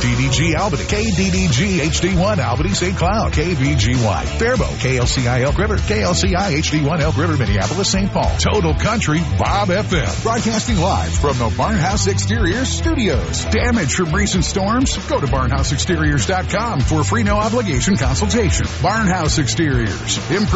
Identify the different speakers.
Speaker 1: DDG Albany, KDDG HD1 Albany St. Cloud, KVGY Faribault, KLCI Elk River, KLCI HD1 Elk River, Minneapolis, St. Paul. Total Country Bob FM. Broadcasting live from the Barnhouse Exteriors studios. Damage from recent storms? Go to barnhouseexteriors.com for a free no obligation consultation. Barnhouse Exteriors.